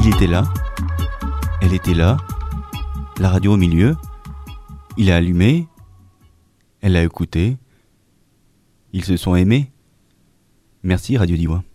était là, elle était là, la radio au milieu, il a allumé, elle a écouté, ils se sont aimés. Merci Radio Diwa.